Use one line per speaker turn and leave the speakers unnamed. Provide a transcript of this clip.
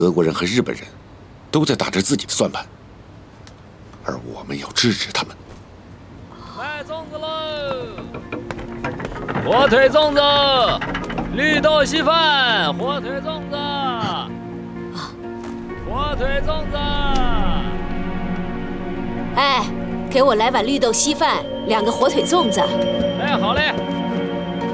俄国人和日本人都在打着自己的算盘，而我们要制止他们。
卖粽子喽！火腿粽子，绿豆稀饭，火腿粽子，火腿粽子。
哎，给我来碗绿豆稀饭，2个火腿粽子。
哎，好嘞。